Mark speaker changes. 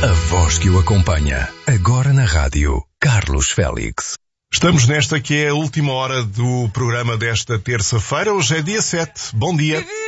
Speaker 1: A voz que o acompanha, agora na rádio, Carlos Félix.
Speaker 2: Estamos nesta que é a última hora do programa desta terça-feira. Hoje é dia 7. Bom dia.